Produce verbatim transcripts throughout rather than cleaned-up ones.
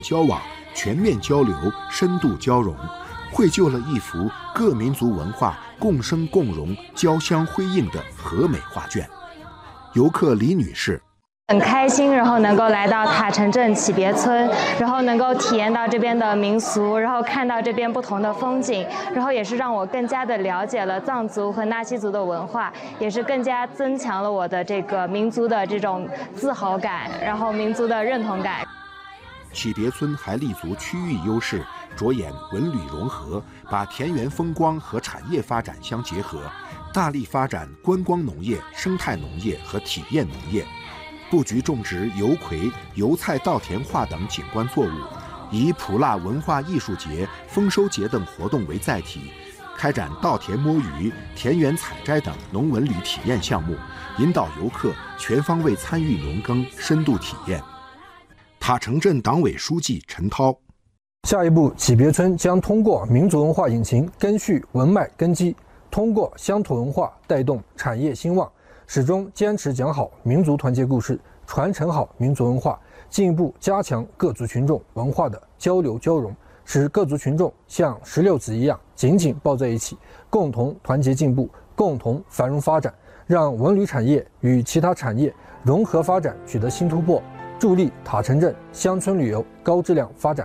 交往、全面交流、深度交融，绘就了一幅各民族文化共生共荣、交相辉映的和美画卷。游客李女士很开心，然后能够来到塔城镇启别村，然后能够体验到这边的民俗，然后看到这边不同的风景，然后也是让我更加的了解了藏族和纳西族的文化，也是更加增强了我的这个民族的这种自豪感，然后民族的认同感。 启别村还立足区域优势，着眼文旅融合，把田园风光和产业发展相结合，大力发展观光农业、生态农业和体验农业。布局种植油葵、油菜稻田画等景观作物，以普腊文化艺术节、丰收节等活动为载体，开展稻田摸鱼、田园采摘等农文旅体验项目，引导游客全方位参与农耕，深度体验。塔城镇党委书记陈涛： 下一步，启别村将通过民族文化引擎根续文脉根基，通过乡土文化带动产业兴旺，始终坚持讲好民族团结故事，传承好民族文化，进一步加强各族群众文化的交流交融，使各族群众像石榴籽一样紧紧抱在一起，共同团结进步，共同繁荣发展，让文旅产业与其他产业融合发展取得新突破，助力塔城镇乡村旅游高质量发展。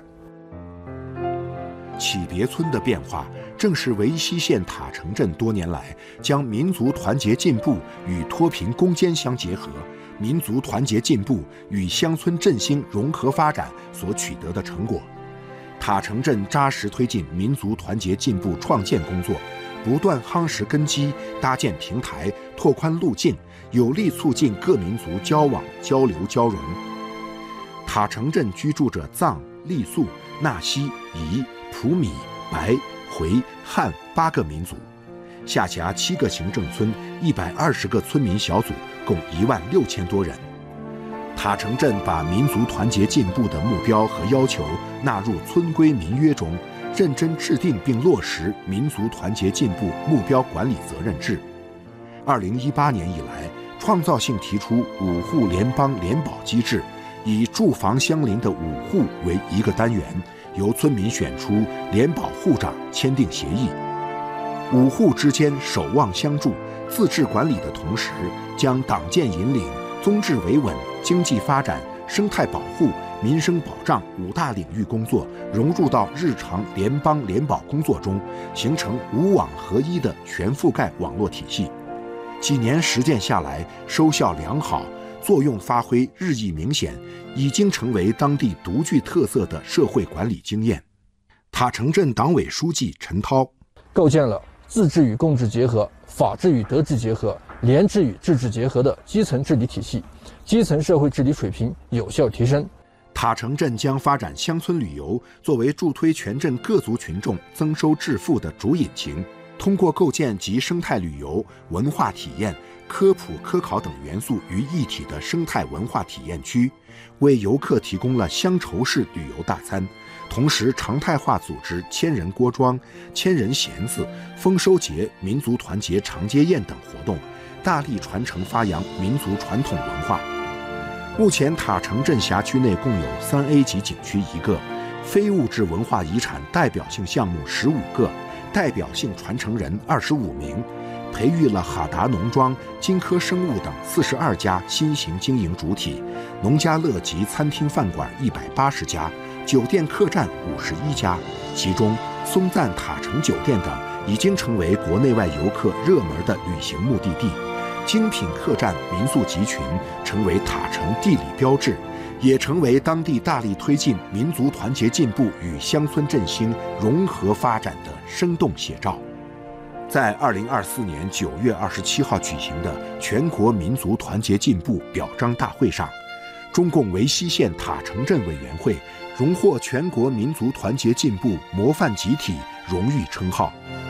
启别村的变化，正是维西县塔城镇多年来将民族团结进步与脱贫攻坚相结合，民族团结进步与乡村振兴融合发展所取得的成果。塔城镇扎实推进民族团结进步创建工作，不断夯实根基，搭建平台，拓宽路径，有力促进各民族交往、交流、交融。塔城镇居住着藏、傈僳、纳西、彝、普米、白、回、汉八个民族，下辖七个行政村，一百二十个村民小组，共一万六千多人。塔城镇把民族团结进步的目标和要求纳入村规民约中，认真制定并落实民族团结进步目标管理责任制。二零一八年以来，创造性提出五户联邦联保机制，以住房相邻的五户为一个单元，由村民选出联保户长签订协议，五户之间守望相助，自治管理的同时，将党建引领、宗治维稳、经济发展、生态保护、民生保障五大领域工作融入到日常联邦联保工作中，形成五网合一的全覆盖网络体系。几年实践下来，收效良好，作用发挥日益明显，已经成为当地独具特色的社会管理经验。塔城镇党委书记陈涛： 构建了自治与共治结合、法治与德治结合、廉治与治治结合的基层治理体系，基层社会治理水平有效提升。 塔城镇将发展乡村旅游作为助推全镇各族群众增收致富的主引擎，通过构建集生态旅游、文化体验、科普科考等元素于一体的生态文化体验区，为游客提供了乡愁式旅游大餐，同时常态化组织千人锅庄、千人弦子、丰收节、民族团结长街宴等活动，大力传承发扬民族传统文化。目前塔城镇辖区内共有三 A 级景区一个，非物质文化遗产代表性项目十五个，代表性传承人二十五名，培育了哈达农庄、金科生物等四十二家新型经营主体，农家乐及餐厅饭馆一百八十家，酒店客栈五十一家，其中松赞塔城酒店等已经成为国内外游客热门的旅行目的地，精品客栈民宿集群成为塔城地理标志，也成为当地大力推进民族团结进步与乡村振兴融合发展的生动写照。在二零二四年九月二十七号举行的全国民族团结进步表彰大会上，中共维西县塔城镇委员会荣获全国民族团结进步模范集体荣誉称号。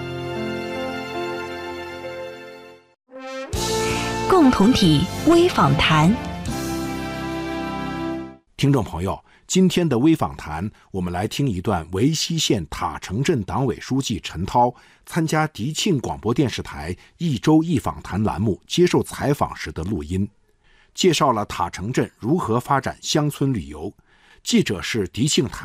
共同体微访谈， 听众朋友，今天的微访谈，我们来听一段维西县塔城镇党委书记陈涛参加迪庆广播电视台一周一访谈栏目接受采访时的录音，介绍了塔城镇如何发展乡村旅游， 记者是狄庆台。